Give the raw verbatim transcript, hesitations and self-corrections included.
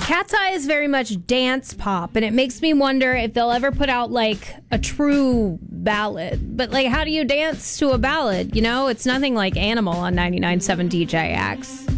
Cat's Eye is very much dance pop, and it makes me wonder if they'll ever put out, like, a true ballad. But, like, how do you dance to a ballad? You know, it's nothing like Animal on ninety-nine point seven D J X.